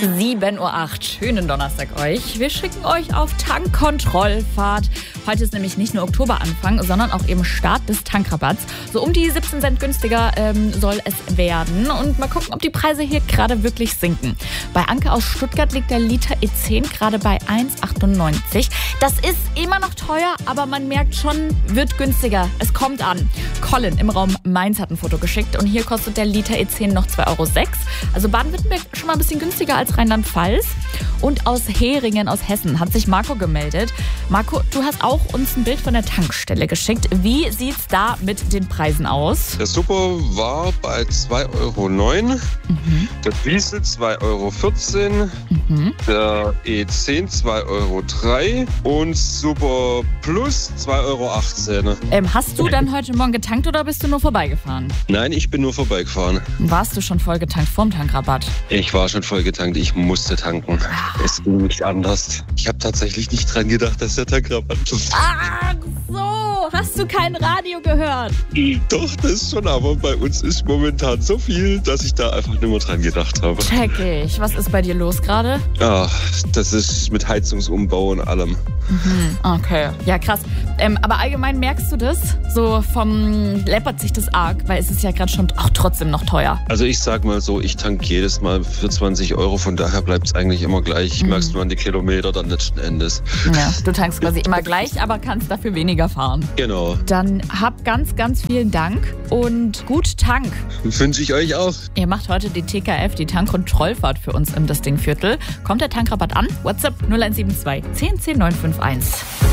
7:08 Uhr. Schönen Donnerstag euch. Wir schicken euch auf Tankkontrollfahrt. Heute ist nämlich nicht nur Oktoberanfang, sondern auch eben Start des Tankrabatts. So um die 17 Cent günstiger soll es werden. Und mal gucken, ob die Preise hier gerade wirklich sinken. Bei Anke aus Stuttgart liegt der Liter E10 gerade bei 1,98. Das ist immer noch teuer, aber man merkt schon, wird günstiger. Es kommt an. Colin im Raum Mainz hat ein Foto geschickt und hier kostet der Liter E10 noch 2,06 Euro. Also Baden-Württemberg schon mal ein bisschen günstiger als Rheinland-Pfalz. Und aus Heringen aus Hessen hat sich Marco gemeldet. Marco, du hast auch uns ein Bild von der Tankstelle geschickt. Wie sieht's da mit den Preisen aus? Der Super war bei 2,09 Euro. Der Diesel 2,14 Euro. Der E10 2,03 Euro. Und Super Plus 2,18 Euro. Hast du dann heute Morgen getankt oder bist du nur vorbeigefahren? Nein, ich bin nur vorbeigefahren. Warst du schon voll getankt vorm Tankrabatt? Ich war schon voll getankt. Ich musste tanken. Es ging nicht anders. Ich habe tatsächlich nicht dran gedacht, dass der Tankrabatt kommt. Ach so, hast du kein Radio gehört? Doch, das schon, aber bei uns ist momentan so viel, dass ich da einfach nicht mehr dran gedacht habe. Check ich. Was ist bei dir los gerade? Ach, das ist mit Heizungsumbau und allem. Okay, ja krass. Aber allgemein merkst du das? So läppert sich das arg, weil es ist ja gerade schon auch trotzdem noch teuer. Also ich sag mal so, ich tank jedes Mal für 20 Euro, von daher bleibt es eigentlich immer gleich. Ich merk's nur an die Kilometer dann letzten Endes. Ja, du tankst quasi immer gleich, aber kannst dafür weniger fahren. Genau. Dann hab ganz, ganz vielen Dank und gut Tank. Wünsche ich euch auch. Ihr macht heute die TKF, die Tankkontrollfahrt für uns im Das Ding Viertel. Kommt der Tankrabatt an? WhatsApp 0172 10 10 951.